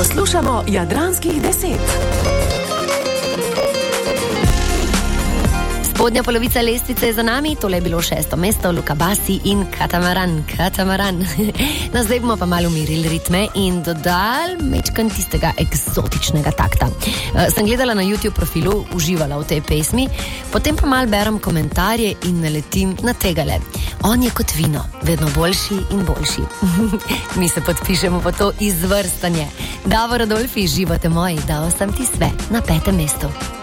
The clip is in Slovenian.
Poslušamo Jadranskih 10. Spodnja polovica lestvice je za nami, tole je bilo 6. mesto, Luka Basi in Katamaran. No, zdaj bomo pa malo umirili ritme in dodali mečkan tistega eksotičnega takta. Sem gledala na YouTube profilu, uživala v tej pesmi, potem pa malo berem komentarje in naletim na tegale. On je kot vino, vedno boljši in boljši. Mi se podpišemo po to izvrstanje. Davor Rodolfi, živote moji, dao sam ti sve na 5. mestu.